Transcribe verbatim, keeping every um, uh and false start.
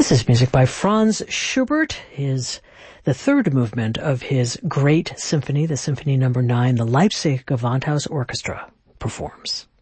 This is music by Franz Schubert, his the third movement of his great symphony, the Symphony Number Nine, the Leipzig Gewandhaus Orchestra performs.